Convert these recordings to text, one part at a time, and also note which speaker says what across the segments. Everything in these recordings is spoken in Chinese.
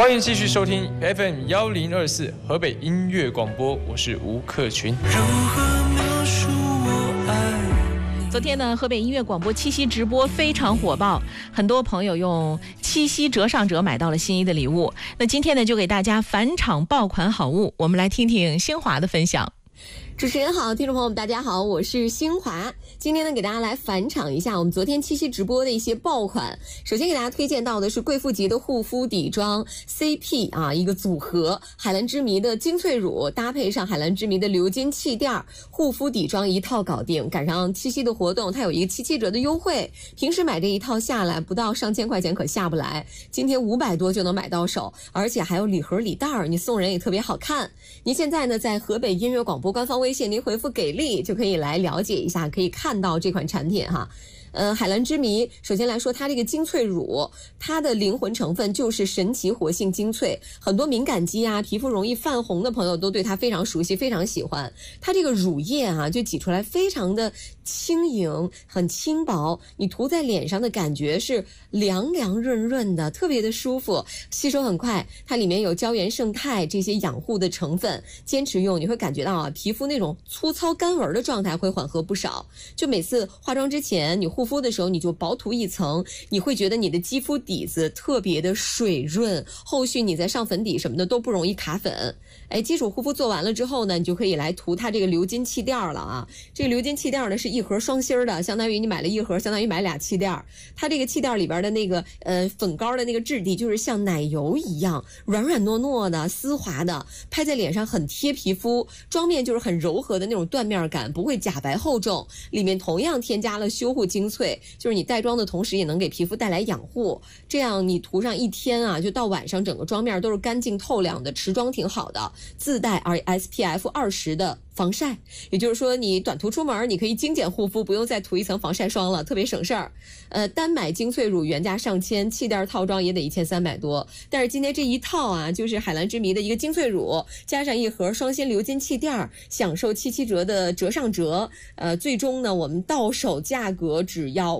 Speaker 1: 欢迎继续收听 FM1024河北音乐广播，我是吴克群。
Speaker 2: 昨天呢，河北音乐广播七夕直播非常火爆，很多朋友用七夕折上折买到了心仪的礼物。那今天呢，就给大家返场爆款好物，我们来听听新华的分享。
Speaker 3: 主持人好，听众朋友们大家好，我是新华。今天呢，给大家来返场一下我们昨天七夕直播的一些爆款。首先给大家推荐到的是贵妇级的护肤底妆 CP 啊，一个组合，海蓝之谜的精粹乳搭配上海蓝之谜的鎏金气垫，护肤底妆一套搞定。赶上七夕的活动，它有一个7折的优惠，平时买这一套下来不到上千块钱可下不来，今天500多就能买到手，而且还有礼盒礼袋，你送人也特别好看。您现在呢，在河北音乐广播官方微信，您回复给力就可以来了解一下，可以看到这款产品哈。海蓝之谜，首先来说它这个精粹乳，它的灵魂成分就是神奇活性精粹，很多敏感肌啊、皮肤容易泛红的朋友都对它非常熟悉，非常喜欢。它这个乳液啊，就挤出来非常的轻盈，很轻薄，你涂在脸上的感觉是凉凉润润的，特别的舒服，吸收很快。它里面有胶原胜肽这些养护的成分，坚持用你会感觉到啊，皮肤那种粗糙干纹的状态会缓和不少。就每次化妆之前，你护肤的时候你就薄涂一层，你会觉得你的肌肤底子特别的水润，后续你再上粉底什么的都不容易卡粉。基础护肤做完了之后呢，你就可以来涂它这个鎏金气垫了啊。这个鎏金气垫呢是一盒双芯的，相当于你买了一盒，相当于买俩气垫。它这个气垫里边的那个粉膏的那个质地就是像奶油一样，软软糯糯的、丝滑的，拍在脸上很贴皮肤，妆面就是很柔和的那种缎面感，不会假白厚重。里面同样添加了修护精粹，就是你带妆的同时也能给皮肤带来养护，这样你涂上一天啊，就到晚上整个妆面都是干净透亮的，持妆挺好的，自带 SPF 20的防晒，也就是说你短途出门你可以精简护肤，不用再涂一层防晒霜了，特别省事儿。单买精粹乳原价上千，气垫套装也得1300多，但是今天这一套啊，就是海蓝之谜的一个精粹乳，加上一盒双芯鎏金气垫，享受7折的折上折。最终呢，我们到手价格只要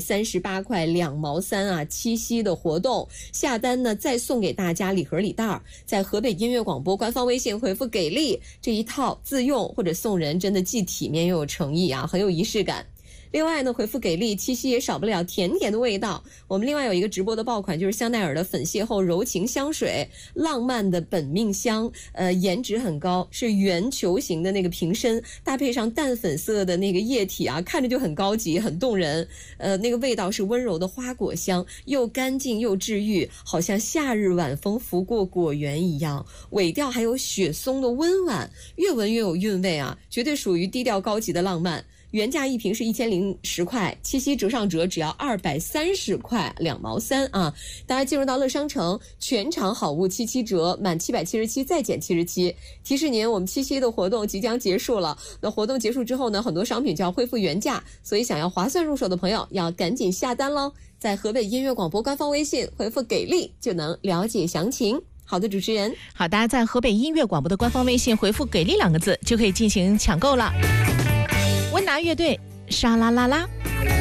Speaker 3: 538块2毛3啊！七夕的活动下单呢，再送给大家礼盒礼袋，在河北音乐广播官方微信回复给力，这一套自用或者送人，真的既体面又有诚意啊，很有仪式感。另外呢，回复给力，七夕也少不了甜甜的味道。我们另外有一个直播的爆款，就是香奈儿的粉邂逅柔情香水，浪漫的本命香，颜值很高，是圆球形的那个瓶身，搭配上淡粉色的那个液体啊，看着就很高级，很动人。那个味道是温柔的花果香，又干净又治愈，好像夏日晚风拂过果园一样。尾调还有雪松的温婉，越闻越有韵味啊，绝对属于低调高级的浪漫。原价一瓶是1010块，七夕折上折只要230块2毛3啊！大家进入到乐商城，全场好物77折，满777再减77。提示您，我们七夕的活动即将结束了。那活动结束之后呢，很多商品就要恢复原价，所以想要划算入手的朋友要赶紧下单喽！在河北音乐广播官方微信回复给力就能了解详情。好的，主持人，
Speaker 2: 好，大家在河北音乐广播的官方微信回复给力2个字就可以进行抢购了。温拿乐队沙啦啦啦。